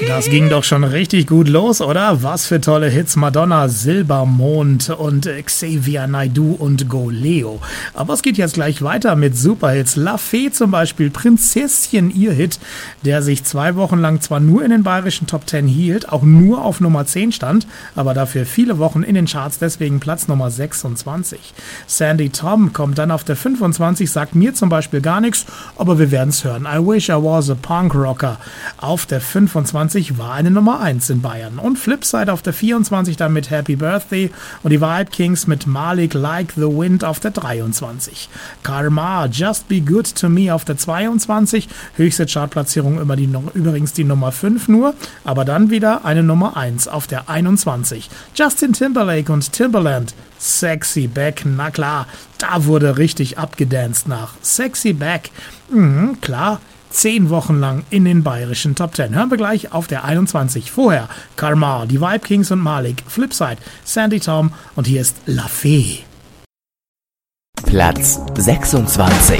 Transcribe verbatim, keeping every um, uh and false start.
Das ging doch schon richtig gut los, oder? Was für tolle Hits. Madonna, Silbermond und Xavier Naidoo und Go Leo. Aber es geht jetzt gleich weiter mit Superhits. La Fee zum Beispiel, Prinzesschen, ihr Hit, der sich zwei Wochen lang zwar nur in den bayerischen Top Ten hielt, auch nur auf Nummer zehn stand, aber dafür viele Wochen in den Charts, deswegen Platz Nummer sechsundzwanzig. Sandy Tom kommt dann auf der fünfundzwanzig, sagt mir zum Beispiel gar nichts, aber wir werden es hören. I Wish I Was a Punk Rocker. Auf der fünfundzwanzig war eine Nummer eins in Bayern. Und Flipside auf der vierundzwanzig dann mit Happy Birthday und die Vibe Kings mit Malik Like the Wind auf der dreiundzwanzig. Karma, Just Be Good to Me auf der zweiundzwanzig. Höchste Chartplatzierung immer die, übrigens die Nummer fünf nur, aber dann wieder eine Nummer eins auf der einundzwanzig. Justin Timberlake und Timbaland, Sexy Back, na klar, da wurde richtig abgedanced nach Sexy Back. Mhm, klar. Zehn Wochen lang in den bayerischen Top Ten. Hören wir gleich auf der einundzwanzig. Vorher Karma, die Vibe Kings und Malik, Flipside, Sandy Tom und hier ist La Fee. Platz sechsundzwanzig.